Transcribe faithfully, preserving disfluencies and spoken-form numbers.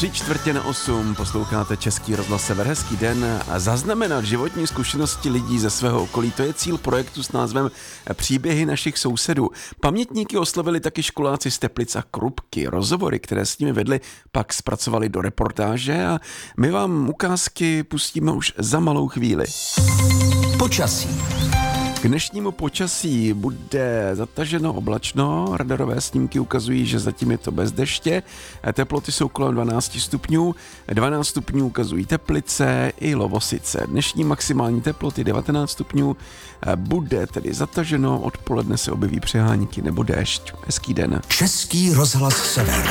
Tři čtvrtě na osm, posloucháte Český rozhlas Sever, hezký den. Zaznamenat životní zkušenosti lidí ze svého okolí, to je cíl projektu s názvem Příběhy našich sousedů. Pamětníky oslovili taky školáci z Teplic a Krupky. Rozhovory, které s nimi vedli, pak zpracovali do reportáže a my vám ukázky pustíme už za malou chvíli. Počasí. K dnešnímu počasí bude zataženo oblačno, radarové snímky ukazují, že zatím je to bez deště, teploty jsou kolem dvanáct stupňů, dvanáct stupňů ukazují Teplice i Lovosice. Dnešní maximální teploty devatenáct stupňů, bude tedy zataženo, odpoledne se objeví přehánky nebo déšť. Hezký den. Český rozhlas Sever.